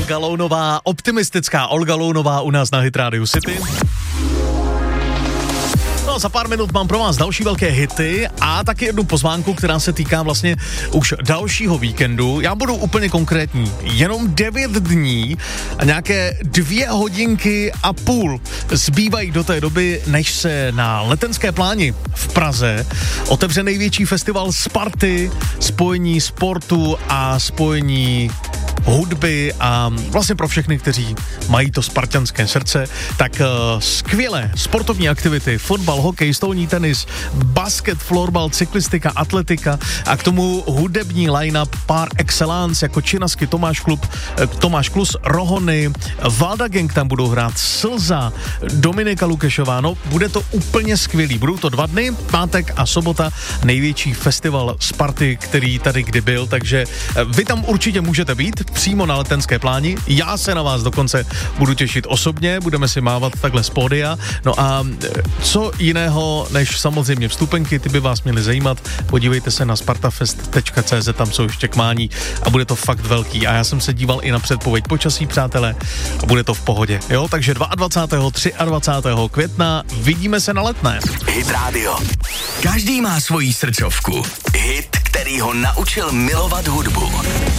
Olga Lounová, optimistická Olga Lounová u nás na Hit Radio City. No, za pár minut mám pro vás další velké hity a taky jednu pozvánku, která se týká vlastně už dalšího víkendu. Já budu úplně konkrétní. Jenom 9 dní a nějaké 2 hodinky a půl zbývají do té doby, než se na Letenské pláni v Praze otevře největší festival Sparty, spojení sportu a spojení hudby a vlastně pro všechny, kteří mají to spartanské srdce, tak skvělé sportovní aktivity, fotbal, hokej, stolní tenis, basket, florbal, cyklistika, atletika a k tomu hudební line-up par excellence jako Činasky, Tomáš Klus, Rohony, Valda Gang tam budou hrát, Slza, Dominika Lukešová, no bude to úplně skvělý. Budou to 2 dny, pátek a sobota, největší festival Sparty, který tady kdy byl, takže vy tam určitě můžete být přímo na Letenské pláni. Já se na vás dokonce budu těšit osobně, budeme si mávat takhle z pódia. No a co jiného než samozřejmě vstupenky, ty by vás měly zajímat. Podívejte se na spartafest.cz, tam jsou ještě kmání a bude to fakt velký. A já jsem se díval i na předpověď počasí, přátelé, a bude to v pohodě. Jo, takže 22. 23. května vidíme se na Letné. Hit Radio. Každý má svoji srdcovku. Hit, který ho naučil milovat hudbu.